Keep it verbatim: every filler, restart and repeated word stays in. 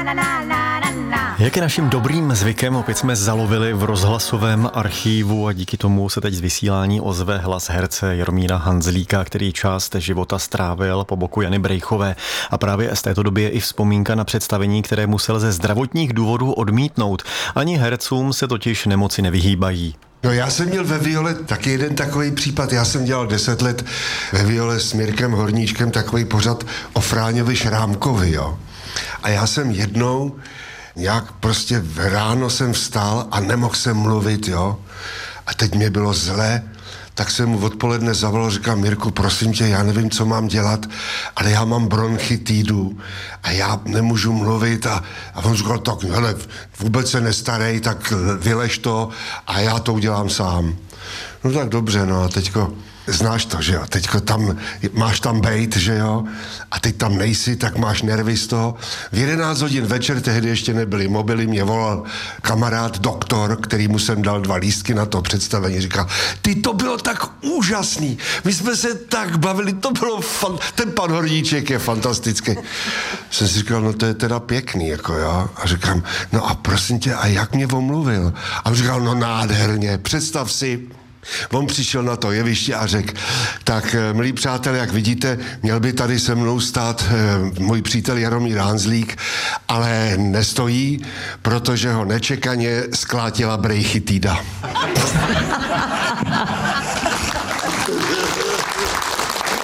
Jak je naším dobrým zvykem, opět jsme zalovili v rozhlasovém archívu a díky tomu se teď z vysílání ozve hlas herce Jaromíra Hanzlíka, který část života strávil po boku Jany Brejchové. A právě z této doby je i vzpomínka na představení, které musel ze zdravotních důvodů odmítnout. Ani hercům se totiž nemoci nevyhýbají. No já jsem měl ve Viole taky jeden takový případ. Já jsem dělal deset let ve Viole s Mirkem Horníčkem takový pořad o Fráňovi Šrámkovi, jo. A já jsem jednou nějak prostě ráno jsem vstal a nemohl jsem mluvit, jo. A teď mě bylo zlé, tak jsem mu odpoledne zavolal, říkám, Mirku, prosím tě, já nevím, co mám dělat, ale já mám bronchitidu a já nemůžu mluvit a, a on říkal, tak hele, vůbec se nestarej, tak vylež to a já to udělám sám. No tak dobře, no a teďko, znáš to, že jo, teďko tam, máš tam bejt, že jo, a teď tam nejsi, tak máš nervy z toho. V jedenáct hodin večer, tehdy ještě nebyly mobily, mě volal kamarád, doktor, kterýmu jsem dal dva lístky na to představení, říkal, ty, to bylo tak úžasný, my jsme se tak bavili, to bylo fan, ten pan Horníček je fantastický. Jsem si říkal, no to je teda pěkný, jako jo, a říkám, no a prosím tě, a jak mě omluvil? A on říkal, no nádherně, představ si, on přišel na to jeviště a řekl, tak milí přátelé, jak vidíte, měl by tady se mnou stát e, můj přítel Jaromír Hanzlík, ale nestojí, protože ho nečekaně sklátila bronchitida.